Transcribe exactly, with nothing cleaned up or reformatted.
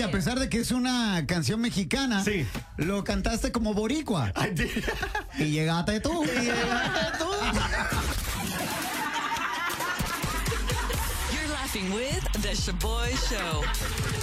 que a pesar de que es una canción mexicana, sí, lo cantaste como boricua. Y llegaste tú. Y llegaste tú. You're laughing with The Shaboy Show.